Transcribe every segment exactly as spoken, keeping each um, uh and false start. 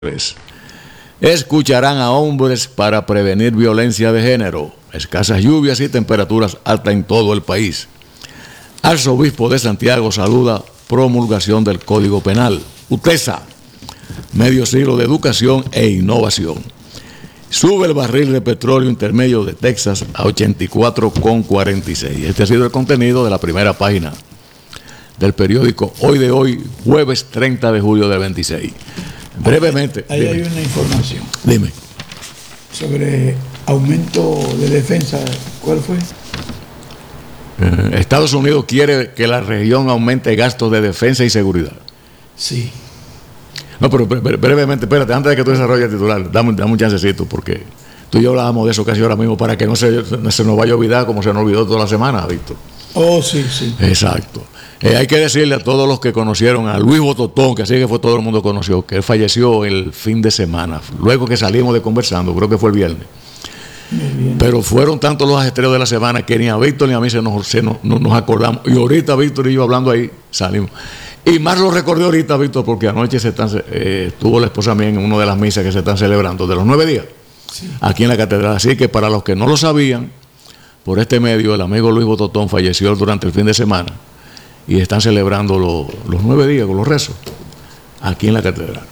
Escucharán a hombres para prevenir violencia de género, escasas lluvias y temperaturas altas en todo el país. Arzobispo de Santiago saluda promulgación del Código Penal. UTESA, medio siglo de educación e innovación. Sube el barril de petróleo intermedio de Texas a ochenta y cuatro con cuarenta y seis. Este ha sido el contenido de la primera página del periódico Hoy de Hoy, jueves treinta de julio del veintiséis. Brevemente. Ahí hay una información. Dime. Sobre aumento de defensa. ¿Cuál fue? Eh, Estados Unidos quiere que la región aumente gastos de defensa y seguridad. Sí. No, pero bre brevemente, espérate, antes de que tú desarrolles el titular, dame, dame un chancecito, porque tú y yo hablábamos de eso casi ahora mismo para que no se, se nos vaya a olvidar como se nos olvidó toda la semana, Víctor. Oh, sí, sí. Exacto. Eh, hay que decirle a todos los que conocieron a Luis Bototón, que así que fue todo el mundo conoció, que él falleció el fin de semana, luego que salimos de conversando, creo que fue el viernes. Pero fueron tantos los ajetreos de la semana que ni a Víctor ni a mí se nos, se nos, nos, nos acordamos. Y ahorita Víctor y yo hablando ahí salimos. Y más lo recordé ahorita, Víctor, porque anoche se están, eh, estuvo la esposa mía en una de las misas que se están celebrando de los nueve días, sí, aquí en la catedral. Así que para los que no lo sabían, por este medio, el amigo Luis Bototón falleció durante el fin de semana y están celebrando lo, los nueve días con los rezos aquí en la catedral.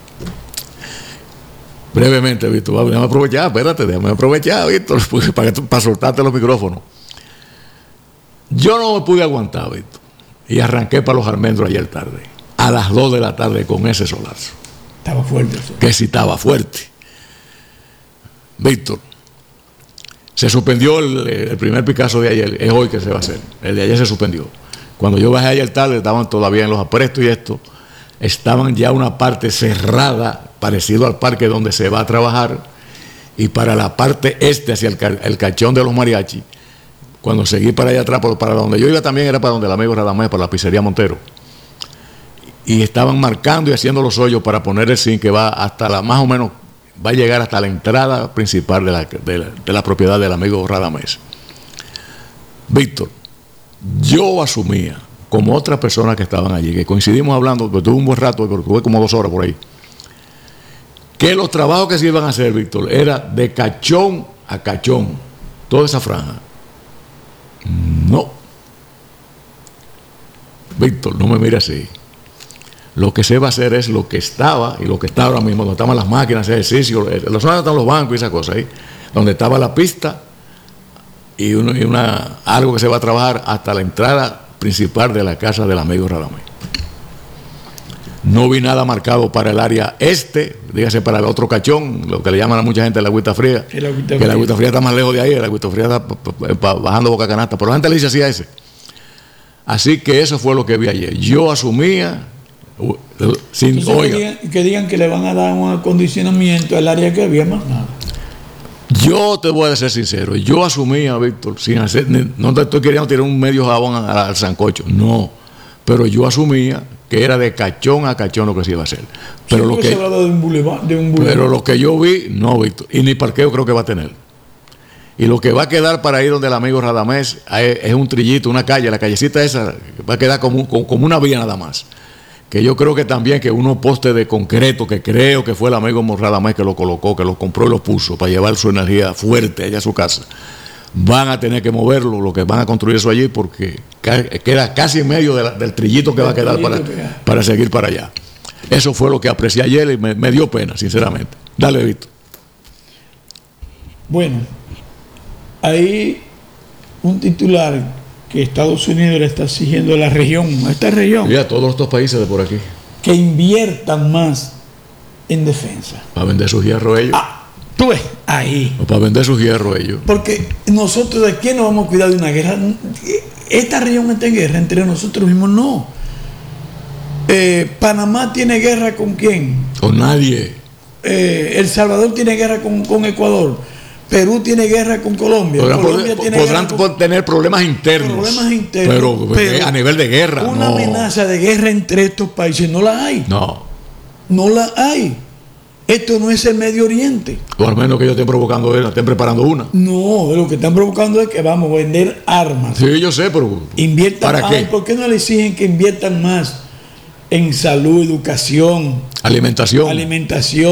Brevemente, Víctor, déjame aprovechar, espérate, déjame aprovechar, Víctor, para, para soltarte los micrófonos. Yo no me pude aguantar, Víctor, y arranqué para los almendros ayer tarde, a las dos de la tarde con ese solazo. Estaba fuerte. Eso. Que sí estaba fuerte. Víctor, se suspendió el, el primer Picasso de ayer, es hoy que se va a hacer, el de ayer se suspendió. Cuando yo bajé ayer tarde, estaban todavía en los aprestos y esto, estaban ya una parte cerrada, parecido al parque donde se va a trabajar, y para la parte este, hacia el, el cachón de los mariachis, cuando seguí para allá atrás, para donde yo iba también era para donde el amigo Radamés, para la pizzería Montero, y estaban marcando y haciendo los hoyos para poner el zinc que va hasta la, más o menos, va a llegar hasta la entrada principal de la, de la, de la propiedad del amigo Radamés. Víctor, yo asumía, como otras personas que estaban allí, que coincidimos hablando, porque tuve un buen rato, porque tuve como dos horas por ahí, que los trabajos que se iban a hacer, Víctor, era de cachón a cachón, toda esa franja. No. Víctor, no me mire así. Lo que se va a hacer es lo que estaba y lo que está ahora mismo, donde estaban las máquinas, ejercicio, la zona donde están los bancos y esas cosas ahí, donde estaba la pista y, uno, y una, algo que se va a trabajar hasta la entrada principal de la casa del amigo Radamés. No vi nada marcado para el área este, dígase para el otro cachón, lo que le llaman a mucha gente la agüita fría, el agüita que la agüita fría está más lejos de ahí, la agüita fría está bajando Boca Canasta, pero la gente le dice así a ese. Así que eso fue lo que vi ayer. Yo asumía, sin, Entonces, oiga, que, digan, que digan que le van a dar un acondicionamiento al área que había más nada. Yo te voy a ser sincero, yo asumía, Víctor, sin hacer, no te estoy queriendo tirar un medio jabón al, al sancocho, no, pero yo asumía que era de cachón a cachón lo que se iba a hacer. Pero, lo que, se de un boulevard, de un boulevard. pero lo que yo vi, no, Víctor, y ni parqueo creo que va a tener. Y lo que va a quedar para ir donde el amigo Radamés es, es un trillito, una calle, la callecita esa va a quedar como, como, como una vía nada más. Que yo creo que también que unos postes de concreto, que creo que fue el amigo Radamés que lo colocó, que los compró y los puso para llevar su energía fuerte allá a su casa, van a tener que moverlo, lo que van a construir eso allí, porque queda casi en medio de la, del trillito que va a quedar para, para seguir para allá. Eso fue lo que aprecié ayer y me, me dio pena, sinceramente. Dale, Víctor. Bueno, hay un titular que Estados Unidos le está exigiendo a la región, a esta región, y a todos estos países de por aquí, que inviertan más en defensa. Para vender sus hierros ellos. Ah, tú ves, ahí. O para vender sus hierros ellos. Porque nosotros, ¿de quién nos vamos a cuidar de una guerra? Esta región está en guerra, entre nosotros mismos no. Eh, Panamá tiene guerra con quién? Con nadie. Eh, El Salvador tiene guerra con, con Ecuador. Perú tiene guerra con Colombia. Podrán, Colombia tiene podrán con, tener problemas internos. Problemas internos. Pero, pero a nivel de guerra. Una no. amenaza de guerra entre estos países no la hay. No. No la hay. Esto no es el Medio Oriente. O al menos que ellos estén provocando, estén preparando una. No, lo que están provocando es que vamos a vender armas. Sí, yo sé, pero inviertan ¿para más. qué? ¿Por qué no le exigen que inviertan más en salud, educación, alimentación. alimentación.